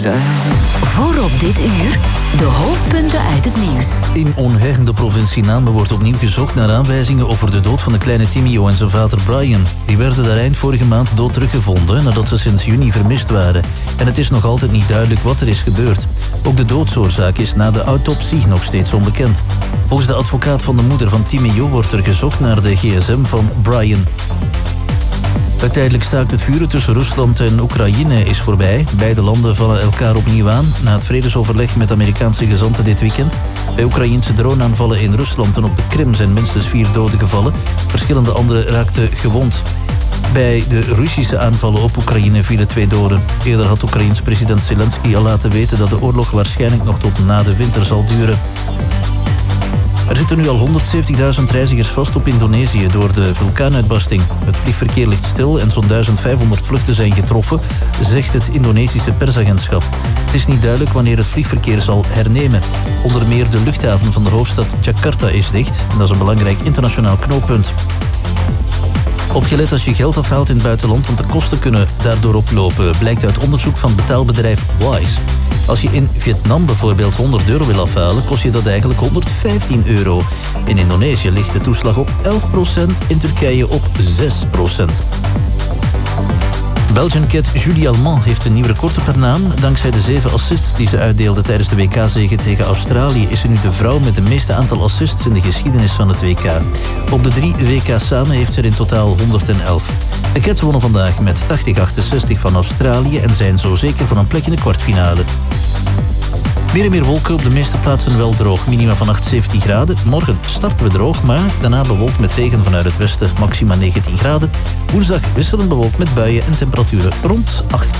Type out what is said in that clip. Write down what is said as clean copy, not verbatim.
Voor op dit uur de hoofdpunten uit het nieuws. In onheugende provincie Namen wordt opnieuw gezocht naar aanwijzingen over de dood van de kleine Timio en zijn vader Brian. Die werden daar eind vorige maand dood teruggevonden nadat ze sinds juni vermist waren. En het is nog altijd niet duidelijk wat er is gebeurd. Ook de doodsoorzaak is na de autopsie nog steeds onbekend. Volgens de advocaat van de moeder van Timio wordt er gezocht naar de gsm van Brian. Het tijdelijk staakt het vuren tussen Rusland en Oekraïne is voorbij. Beide landen vallen elkaar opnieuw aan na het vredesoverleg met Amerikaanse gezanten dit weekend. Bij Oekraïense droneaanvallen in Rusland en op de Krim zijn minstens 4 doden gevallen. Verschillende anderen raakten gewond. Bij de Russische aanvallen op Oekraïne vielen 2 doden. Eerder had Oekraïens president Zelensky al laten weten dat de oorlog waarschijnlijk nog tot na de winter zal duren. Er zitten nu al 170.000 reizigers vast op Indonesië door de vulkaanuitbarsting. Het vliegverkeer ligt stil en zo'n 1500 vluchten zijn getroffen, zegt het Indonesische persagentschap. Het is niet duidelijk wanneer het vliegverkeer zal hernemen. Onder meer de luchthaven van de hoofdstad Jakarta is dicht. Dat is een belangrijk internationaal knooppunt. Opgelet als je geld afhaalt in het buitenland, want de kosten kunnen daardoor oplopen, blijkt uit onderzoek van betaalbedrijf Wise. Als je in Vietnam bijvoorbeeld €100 wil afhalen, kost je dat eigenlijk €115. In Indonesië ligt de toeslag op 11%, in Turkije op 6%. Belgian cat Julie Allemand heeft een nieuw record per naam. Dankzij de 7 assists die ze uitdeelde tijdens de WK-zege tegen Australië is ze nu de vrouw met de meeste aantal assists in de geschiedenis van het WK. Op de 3 WK's samen heeft ze er in totaal 111. De Cats wonnen vandaag met 80-68 van Australië en zijn zo zeker van een plek in de kwartfinale. Meer en meer wolken, op de meeste plaatsen wel droog. Minima van 17 graden. Morgen starten we droog, maar daarna bewolkt met regen vanuit het westen. Maxima 19 graden. Woensdag wisselend bewolkt met buien en temperaturen rond 8.